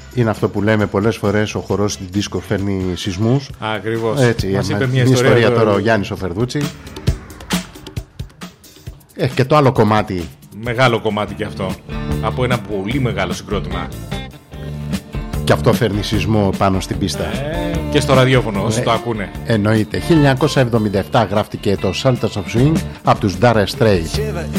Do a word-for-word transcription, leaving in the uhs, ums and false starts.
Είναι αυτό που λέμε πολλές φορές, ο χορός της δίσκο φέρνει σεισμούς. Ακριβώς. Έτσι, μας είπε μια μια ιστορία, ιστορία τώρα το... ο Γιάννης ο Φερδούτσι. Έχει και το άλλο κομμάτι. Μεγάλο κομμάτι και αυτό. Από ένα πολύ μεγάλο συγκρότημα. Και αυτό φέρνει σεισμό πάνω στην πίστα. Ε, και στο ραδιόφωνο όσοι ε, το ακούνε. Εννοείται. χίλια εννιακόσια εβδομήντα επτά γράφτηκε το Sultans of Swing από τους Dire Straits.